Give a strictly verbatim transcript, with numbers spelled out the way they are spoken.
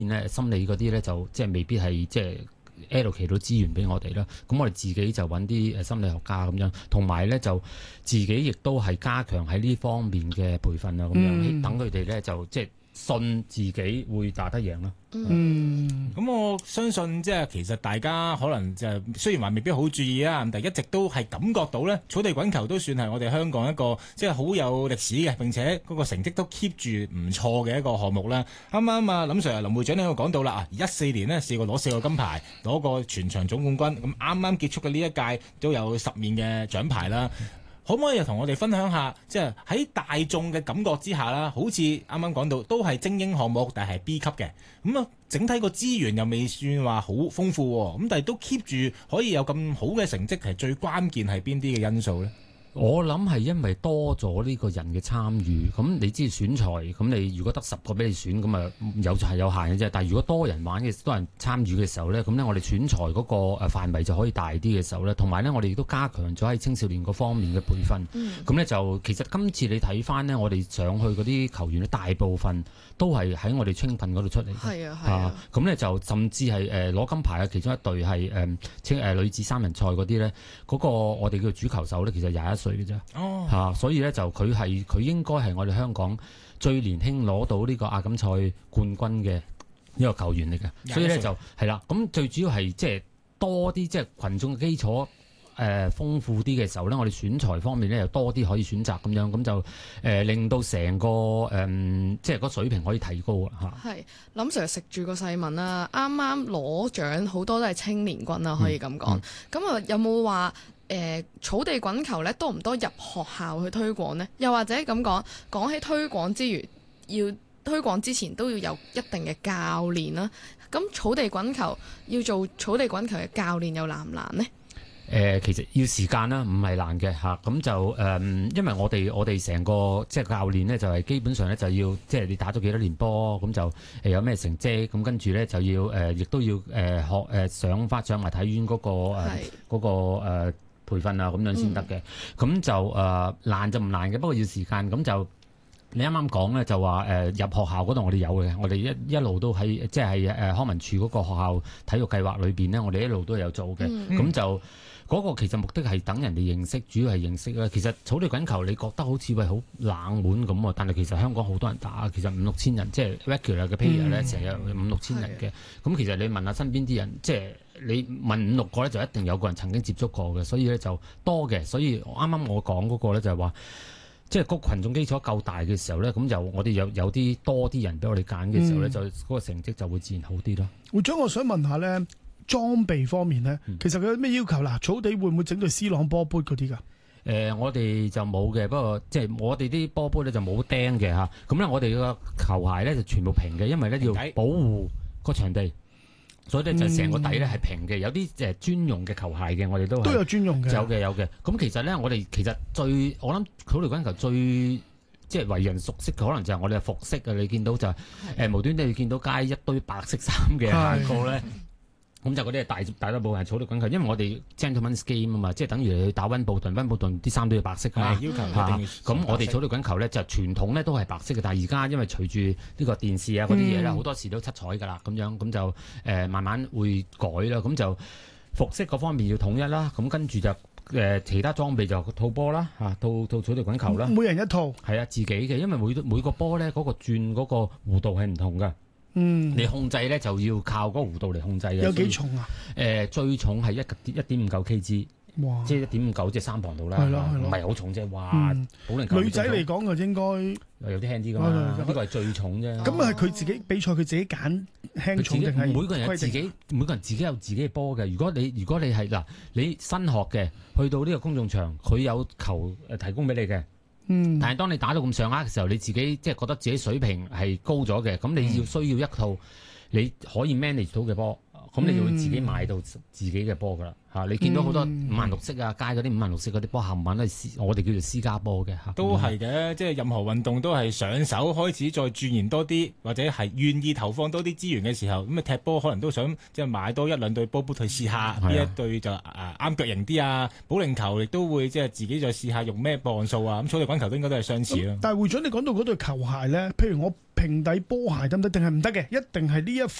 咧心理嗰啲咧就即係未必係即係 allocate 到資源俾我哋啦。咁我哋自己就揾啲誒心理學家咁樣，同埋咧就自己亦都係加強喺呢方面嘅培訓啊咁樣，等佢哋咧就即係信自己會打得贏啦。 嗯，咁我相信即係其實大家可能就雖然話未必好注意啊，但係一直都係感覺到咧，草地滾球都算係我哋香港一個即係好有歷史嘅，並且嗰個成績都 keep 住唔錯嘅一個項目啦。啱啱啊，林 Sir 林會長你都講到啦，啊一四年呢試過攞四個金牌，攞個全場總冠軍，咁啱啱結束嘅呢一屆都有十面嘅獎牌啦。可唔可以又同我哋分享下，即係喺大眾嘅感覺之下啦，好似啱啱講到都係精英項目，但係 B 級嘅，咁啊整體個資源又未算話好豐富喎，咁但係都 keep 住可以有咁好嘅成績，係最關鍵係邊啲嘅因素呢？ 我諗係因為多咗呢個人嘅參與，咁你知選材，咁你如果得十個俾你選，咁啊有就係有限嘅啫。但係如果多人玩嘅，多人參與嘅時候咧，咁咧我哋選材嗰個誒範圍就可以大啲嘅時候咧，同埋咧我哋亦都加強咗喺青少年嗰方面嘅培訓。咁咧、嗯、就其實今次你睇翻呢，我哋上去嗰啲球員咧，大部分都係喺我哋青訓嗰度出嚟。 係啊係啊。咁咧、啊、就甚至係誒攞金牌嘅其中一隊係誒青誒女子三人賽嗰啲咧，嗰、嗰個我哋叫主球手咧，其實廿一歲嘅啫。 哦。 嚇、啊，所以咧就佢係佢應該係我哋香港最年輕攞到呢個亞錦賽冠軍嘅一個球員嚟嘅，所以咧就係啦。咁最主要係即係多啲即係群眾嘅基礎。誒、呃、豐富啲嘅時候咧，我哋選材方面咧又多啲可以選擇咁樣，咁就誒、呃、令到成個誒、呃、即係個水平可以提高啊！嚇， 係林 Sir 食住個細問啦，啱啱攞獎好多都係青年軍啦，可以咁講。咁啊、嗯嗯、有冇話誒草地滾球咧多唔多入學校去推廣呢？又或者咁講，講起推廣之餘，要推廣之前都要有一定嘅教練啦。咁草地滾球要做草地滾球嘅教練又難唔難呢？ 誒、呃、其實要時間啦，唔係難嘅嚇。咁、啊、就誒、呃，因為我哋我哋成個即係教練咧，就係、是、基本上咧就要即係你打咗幾多年波，咁就誒有咩成績，咁跟住咧就要誒，亦、呃、都要誒、呃、學誒、呃、上翻上埋體院嗰、那個誒嗰、呃那個、呃、培訓啊，咁樣先得嘅。咁、嗯、就誒、呃、難就唔難嘅，不過要時間。咁就你啱啱講咧，就話誒、呃、入學校嗰度我哋有嘅，我哋一一路都喺即係誒康文署嗰個學校體育計劃裏邊咧，我哋一路都有做嘅。咁、嗯、就嗰個其實目的係等人哋認識，主要係認識啦。其實草地滾球你覺得好似喂好冷門咁喎，但係其實香港好多人打，其實五六千人，即係 regular 嘅 player 咧，成日五六千人嘅。咁、嗯、其實你問下身邊啲人，即係你問五六個咧，就一定有個人曾經接觸過嘅，所以咧就多嘅。所以啱啱我講嗰個咧就係話，即係個群眾基礎夠大嘅時候咧，咁就我哋有有啲多啲人俾我哋揀嘅時候咧，嗯、就嗰個成績就會自然好啲咯。 會長，我想問下咧。裝備方面咧，其實佢有咩要求嗱？草地會唔會整對 C 朗波杯嗰啲㗎？誒、 呃，我哋就冇嘅，不過即係我哋啲波杯咧就冇釘嘅嚇。咁咧，我哋個球鞋咧就全部平嘅，因為咧要保護個場地，所以咧就成個底咧係平嘅。有啲誒專用嘅球鞋嘅，我哋都都有專用嘅， 有嘅有嘅。咁其實咧，我哋其實最我諗草地滾球最即係為人熟悉嘅，可能就係我哋嘅服飾啊。你見到就係、是、誒的、呃、無端端你見到街一堆白色衫嘅行過咧。咁就嗰啲係大大多部分係草地滾球，因為我哋 gentleman's game 啊嘛，即係等於你去打溫布頓，溫布頓啲衫都要白色㗎嘛。要求咁、啊、我哋草地滾球咧就傳統咧都係白色嘅，但係而家因為隨住呢個電視啊嗰啲嘢咧，好、嗯、多時都七彩㗎啦，咁樣咁就誒、呃、慢慢會改啦。咁就服飾嗰方面要統一啦。咁跟住就誒、呃、其他裝備就套波啦嚇，套套草地滾球啦。 每人一套。係啊，自己嘅，因為每每個波咧嗰個轉嗰個弧度係唔同㗎。嗯，你控制咧就要靠嗰個弧度嚟控制嘅。 有幾重啊？ 誒、呃，最重係一一點五九 kg， 哇！ 即係一點五九，即係三磅度啦。 係咯係咯， 唔係好重啫。哇！ 嗯、 保齡球女仔嚟講就應該有啲輕啲㗎嘛。呢個係最重啫。 咁係佢自己比賽，佢自己揀輕重定係每個人有自己，每個人自己有自己嘅波嘅。如果你如果你係嗱，你新學嘅，去到呢個公眾場，佢有球誒提供俾你嘅。嗯，但係當你打到咁上下嘅時候，你自己即係覺得自己水平係高咗嘅，咁你要需要一套你可以 manage 到嘅波， 咁你就會自己買到自己嘅波噶啦嚇。你見到好多五顏六色啊，街嗰啲五顏六色嗰啲波冚唪唥都係私，我哋叫做私家波嘅嚇。 都係嘅，即係任何運動都係上手開始再鑽研多啲，或者係願意投放多啲資源嘅時候，咁啊踢波可能都想即係買多一兩對波波去試下，呢一對就誒啱腳型啲啊。保齡球亦都會即係自己再試下用咩磅數啊。咁草地滾球都應該都係相似咯。 但係會長你講到嗰對球鞋咧，譬如我平底波鞋得唔得？定係唔得嘅？一定係呢一